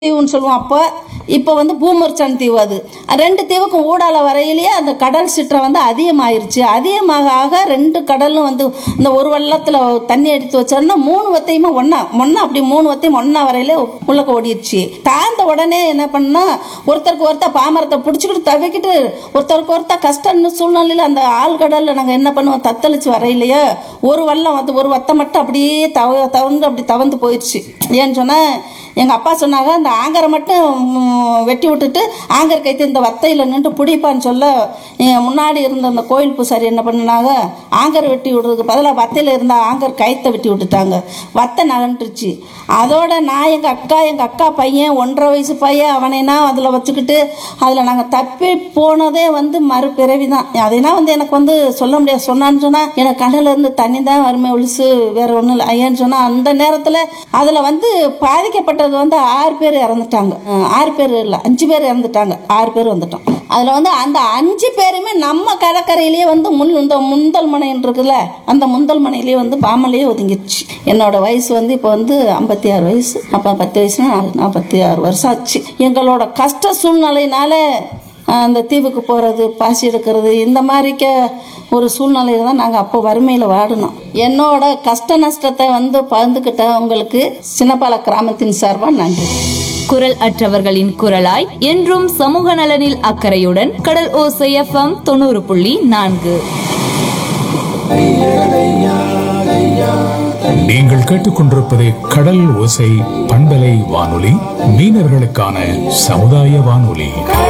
தீவுன்னு சொல்லுவோம் அப்போ. இப்போ வந்து பூமர்ச்சான் தீவு அது. 2 தீவுக்கும் ஊடால வரையிலேயே அந்த கடல் சீற்றம் வந்து அதிகமாயிருச்சு. அதிகமாக ஆக 2 கடலும் வந்து இந்த ஒரு வெள்ளத்தில் தண்ணி எடுத்து வச்சோன்னா 3 வத்தையுமே ஒன்றா அப்படி 3 வத்தையும் ஒன்றா வரையில உள்ளக்க ஓடிடுச்சு. தாழ்ந்த உடனே என்ன பண்ணா ஒருத்தருக்கு ஒருத்தர் பாமரத்தை பிடிச்சிக்கிட்டு தவிக்கிட்டு ஒருத்தருக்கு ஒருத்தர் கஷ்டம்னு சூழ்நிலையில் அந்த ஆழ்கடலில் நாங்கள் என்ன பண்ணுவோம் தத்தளிச்சு வரையிலையே ஒரு வெள்ளம் வந்து ஒரு வத்தை மட்டும் அப்படியே தவந்து அப்படி தவந்து போயிடுச்சு. ஏன்னு சொன்னால் எங்கள் அப்பா சொன்னாங்க அந்த ஆங்கரை மட்டும் வெட்டி விட்டுட்டு ஆங்கர் கைத்து இந்த வத்தையில் நின்று பிடிப்பான்னு சொல்ல முன்னாடி இருந்த அந்த கோயில் பூசாரி என்ன பண்ணினாங்க ஆங்கர் வெட்டி விடுறதுக்கு பதிலாக வத்தையில் இருந்த ஆங்கர் கைத்தை வெட்டி விட்டுட்டாங்க. வத்தை நகன்றுச்சு. அதோட நான் எங்கள் அக்கா பையன் 1.5 வயசு பையன் அவனைனா அதில் வச்சுக்கிட்டு அதில் நாங்கள் தப்பி போனதே வந்து மறுபிறவி தான். அதைனா வந்து எனக்கு வந்து சொல்ல முடியாது. சொன்னான்னு சொன்னால் எனக்கு கண்ணில் இருந்து தண்ணி தான் வறுமை ஒழிச்சு வேற ஒன்றும் இல்லை. ஐயான்னு சொன்னால் அந்த நேரத்தில் அதில் வந்து பாதிக்கப்பட்டது வந்து 6 பேர் இறந்துட்டாங்க. 6 பேர் இல்லை 5 பேர் இறந்துட்டாங்க. 6 பேர் வந்துட்டோம். அதில் வந்து அந்த 5 பேருமே நம்ம கடற்கரையிலேயே வந்து இந்த முந்தல் மனைன்னு இருக்குல்ல அந்த முந்தல் மனையிலேயே வந்து பாமலையே ஒதுங்கிடுச்சு. என்னோட வயசு வந்து இப்போ வந்து 56 வயசு. அப்போ 10 வயசுனா 46 வருஷம் ஆச்சு. எங்களோட கஷ்ட சூழ்நிலையினால அந்த தீவுக்கு போகிறது பாசி எடுக்கிறது இந்த மாதிரிக்க ஒரு சூழ்நிலையில தான் நாங்கள் அப்போ வறுமையில் வாடினோம். என்னோட கஷ்ட நஷ்டத்தை வந்து பகிர்ந்துக்கிட்ட உங்களுக்கு சின்னப்பால கிராமத்தின் சார்பாக நன்றி. குரல் அற்றவர்களின் குரலாய் என்றும் சமூக நலனில் அக்கறையுடன் கடல் ஓசை FM 90.4. நீங்கள் கேட்டுக்கொண்டிருப்பது கடல் ஓசை பண்பலை வானொலி, மீனவர்களுக்கான சமுதாய வானொலி.